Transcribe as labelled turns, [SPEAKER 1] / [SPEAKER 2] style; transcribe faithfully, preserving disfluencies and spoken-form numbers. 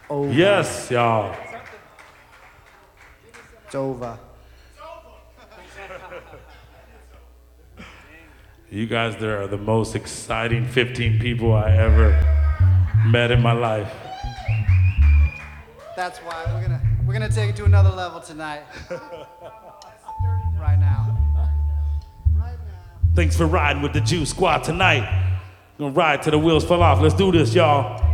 [SPEAKER 1] over.
[SPEAKER 2] Yes, y'all.
[SPEAKER 1] It's over.
[SPEAKER 2] You guys, there are the most exciting fifteen people I ever met in my life.
[SPEAKER 1] That's why we're gonna we're gonna take it to another level tonight. Right now. Right now.
[SPEAKER 2] Thanks for riding with the Juice Squad tonight. Gonna ride till the wheels fall off. Let's do this, y'all.